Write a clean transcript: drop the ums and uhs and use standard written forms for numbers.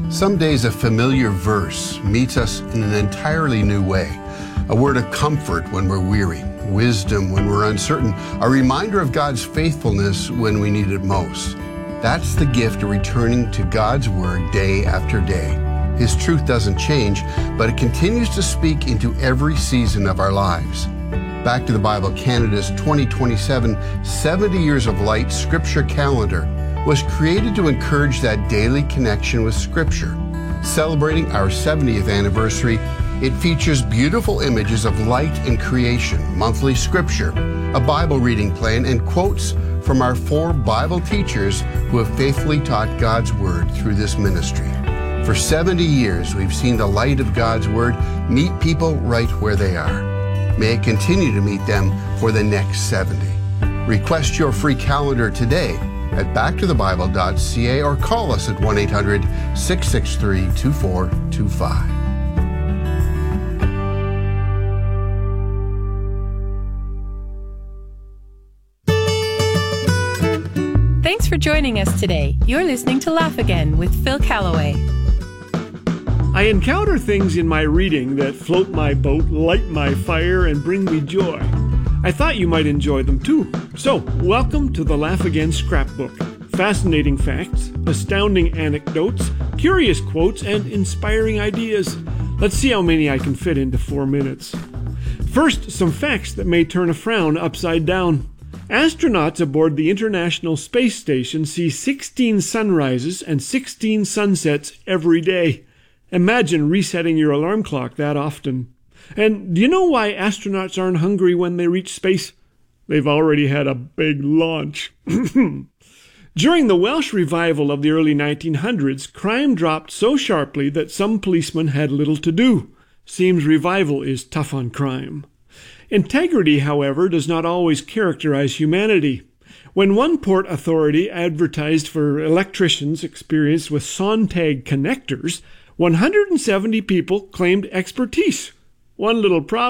Some days a familiar verse meets us in an entirely new way. A word of comfort when we're weary, wisdom when we're uncertain, a reminder of God's faithfulness when we need it most. That's the gift of returning to God's Word day after day. His truth doesn't change, but it continues to speak into every season of our lives. Back to the Bible Canada's 2027 70 Years of Light Scripture Calendar was created to encourage that daily connection with Scripture. Celebrating our 70th anniversary, it features beautiful images of light in creation, monthly Scripture, a Bible reading plan, and quotes from our 4 Bible teachers who have faithfully taught God's Word through this ministry. For 70 years, we've seen the light of God's Word meet people right where they are. May it continue to meet them for the next 70. Request your free calendar today at backtothebible.ca or call us at 1-800-663-2425. Thanks for joining us today. You're listening to Laugh Again with Phil Callaway. I encounter things in my reading that float my boat, light my fire, and bring me joy. I thought you might enjoy them too. So, welcome to the Laugh Again scrapbook. Fascinating facts, astounding anecdotes, curious quotes, and inspiring ideas. Let's see how many I can fit into 4 minutes. First, some facts that may turn a frown upside down. Astronauts aboard the International Space Station see 16 sunrises and 16 sunsets every day. Imagine resetting your alarm clock that often. And do you know why astronauts aren't hungry when they reach space? They've already had a big launch. During the Welsh revival of the early 1900s, crime dropped so sharply that some policemen had little to do. Seems revival is tough on crime. Integrity, however, does not always characterize humanity. When one port authority advertised for electricians experienced with Sontag connectors, 170 people claimed expertise. One little problem.